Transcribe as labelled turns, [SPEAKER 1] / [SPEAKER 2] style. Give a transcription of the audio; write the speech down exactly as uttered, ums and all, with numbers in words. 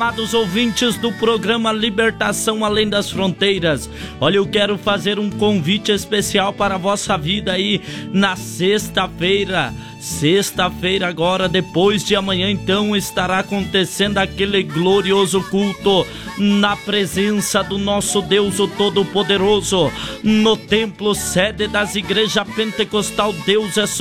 [SPEAKER 1] Amados ouvintes do programa Libertação Além das Fronteiras, olha, eu quero fazer um convite especial para a vossa vida aí na sexta-feira. Sexta-feira agora, depois de amanhã, então, estará acontecendo aquele glorioso culto na presença do nosso Deus, o Todo-Poderoso, no templo sede das igrejas pentecostal Deus é